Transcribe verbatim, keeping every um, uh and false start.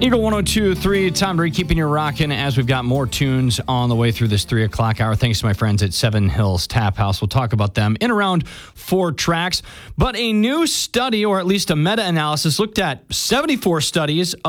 Eagle one oh two point three, Tom Bree keeping you rocking as we've got more tunes on the way through this three o'clock hour. Thanks to my friends at Seven Hills Tap House. We'll talk about them in around four tracks. But a new study, or at least a meta-analysis, looked at seventy-four studies